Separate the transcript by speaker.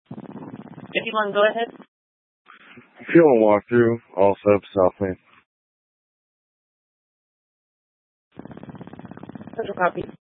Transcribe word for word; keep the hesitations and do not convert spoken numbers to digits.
Speaker 1: fifty-one, go ahead.
Speaker 2: Fuel and walkthrough, all subs, Southland.
Speaker 1: Central copy.